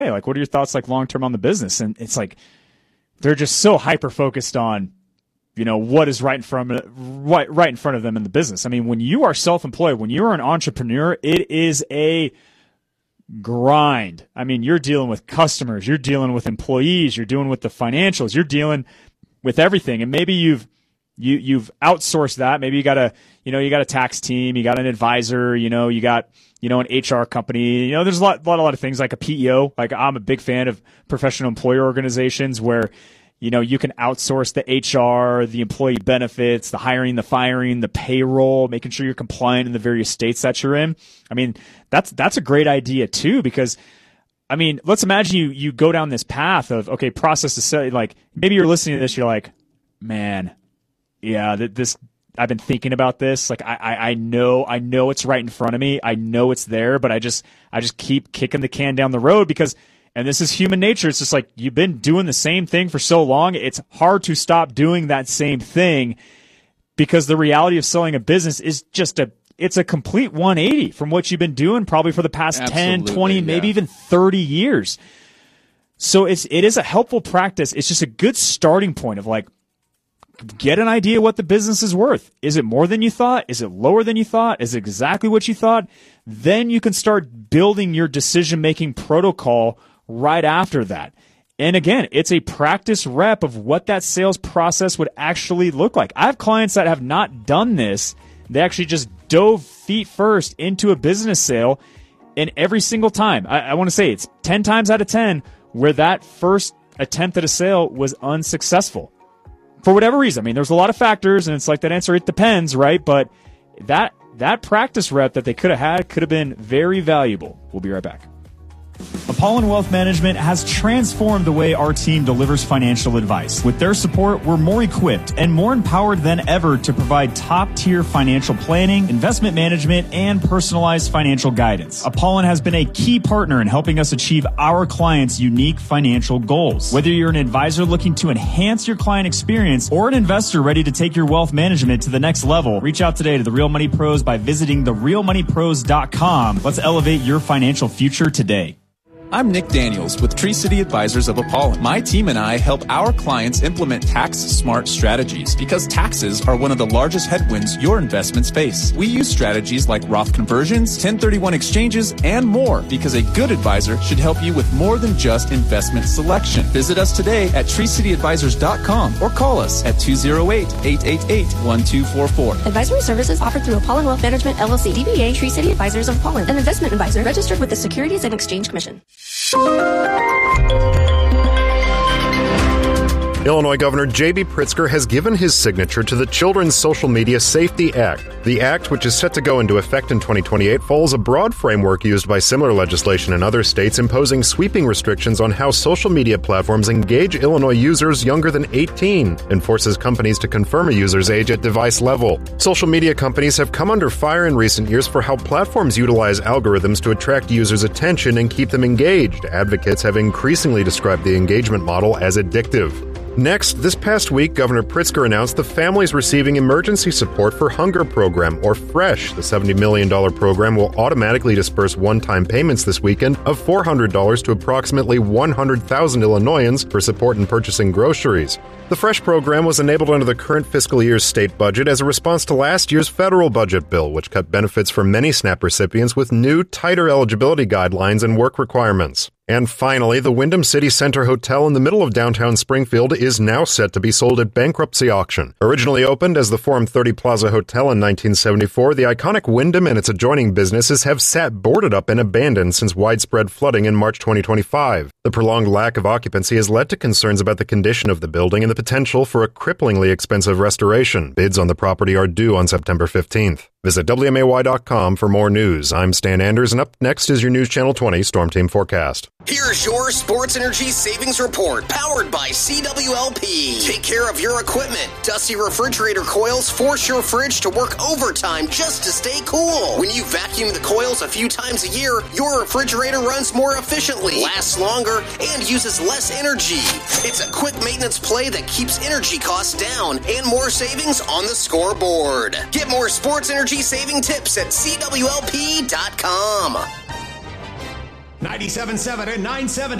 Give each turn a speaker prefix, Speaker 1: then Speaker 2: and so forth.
Speaker 1: hey, like, what are your thoughts like long-term on the business? And it's like, they're just so hyper-focused on, what is right in front of them in the business. I mean, when you are self-employed, when you are an entrepreneur, it is a grind. I mean, you're dealing with customers, you're dealing with employees, you're dealing with the financials, you're dealing with everything. And maybe you've outsourced that. Maybe you got a tax team, you got an advisor, you got, an HR company. There's a lot of things like a PEO. Like, I'm a big fan of professional employer organizations where, you can outsource the HR, the employee benefits, the hiring, the firing, the payroll, making sure you're compliant in the various states that you're in. I mean, that's a great idea too, because I mean, let's imagine you go down this path of, okay, process to sell. Like, maybe you're listening to this, you're like, man, yeah, I've been thinking about this. Like, I know it's right in front of me. I know it's there, but I just keep kicking the can down the road because, and this is human nature. It's just like, you've been doing the same thing for so long. It's hard to stop doing that same thing because the reality of selling a business is it's a complete 180 from what you've been doing probably for the past 10, 20, maybe even 30 years. So it is a helpful practice. It's just a good starting point of like, get an idea what the business is worth. Is it more than you thought? Is it lower than you thought? Is it exactly what you thought? Then you can start building your decision-making protocol right after that. And again, it's a practice rep of what that sales process would actually look like. I have clients that have not done this. They actually just dove feet first into a business sale. And every single time, I want to say it's 10 times out of 10 where that first attempt at a sale was unsuccessful. For whatever reason. I mean, there's a lot of factors, and it's like that answer, it depends, right? But that practice rep that they could have had could have been very valuable. We'll be right back. Apollon Wealth Management has transformed the way our team delivers financial advice. With their support, we're more equipped and more empowered than ever to provide top-tier financial planning, investment management, and personalized financial guidance. Apollon has been a key partner in helping us achieve our clients' unique financial goals. Whether you're an advisor looking to enhance your client experience or an investor ready to take your wealth management to the next level, reach out today to the Real Money Pros by visiting therealmoneypros.com. Let's elevate your financial future today.
Speaker 2: I'm Nick Daniels with Tree City Advisors of Apollon. My team and I help our clients implement tax-smart strategies because taxes are one of the largest headwinds your investments face. We use strategies like Roth conversions, 1031 exchanges, and more because a good advisor should help you with more than just investment selection. Visit us today at treecityadvisors.com or call us at 208-888-1244.
Speaker 3: Advisory services offered through Apollon Wealth Management, LLC, DBA Tree City Advisors of Apollon, an investment advisor registered with the Securities and Exchange Commission.
Speaker 4: Illinois Governor J.B. Pritzker has given his signature to the Children's Social Media Safety Act. The act, which is set to go into effect in 2028, follows a broad framework used by similar legislation in other states imposing sweeping restrictions on how social media platforms engage Illinois users younger than 18 and forces companies to confirm a user's age at device level. Social media companies have come under fire in recent years for how platforms utilize algorithms to attract users' attention and keep them engaged. Advocates have increasingly described the engagement model as addictive. Next, this past week, Governor Pritzker announced the families receiving emergency support for Hunger Program, or FRESH. The $70 million program will automatically disperse one-time payments this weekend of $400 to approximately 100,000 Illinoisans for support in purchasing groceries. The FRESH program was enabled under the current fiscal year's state budget as a response to last year's federal budget bill, which cut benefits for many SNAP recipients with new, tighter eligibility guidelines and work requirements. And finally, the Wyndham City Center Hotel in the middle of downtown Springfield is now set to be sold at bankruptcy auction. Originally opened as the Forum 30 Plaza Hotel in 1974, the iconic Wyndham and its adjoining businesses have sat boarded up and abandoned since widespread flooding in March 2025. The prolonged lack of occupancy has led to concerns about the condition of the building and the potential for a cripplingly expensive restoration. Bids on the property are due on September 15th. Visit WMAY.com for more news. I'm Stan Anders, and up next is your News Channel 20 Storm Team Forecast.
Speaker 5: Here's your Sports Energy Savings Report, powered by CWLP. Take care of your equipment. Dusty refrigerator coils force your fridge to work overtime just to stay cool. When you vacuum the coils a few times a year, your refrigerator runs more efficiently, lasts longer, and uses less energy. It's a quick maintenance play that keeps energy costs down and more savings on the scoreboard. Get more sports energy saving tips at CWLP.com.
Speaker 6: 97.7 and 970